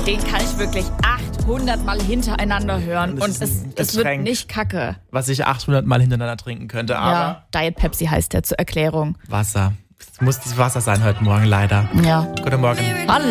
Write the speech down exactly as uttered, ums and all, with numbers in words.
Den kann ich wirklich achthundert Mal hintereinander hören. Das Und ist es, ein es wird Getränk. nicht kacke. Was ich achthundert Mal hintereinander trinken könnte, aber Ja, Diet Pepsi heißt der zur Erklärung. Wasser. Es muss das Wasser sein heute Morgen, leider. Ja. Guten Morgen. Hallo.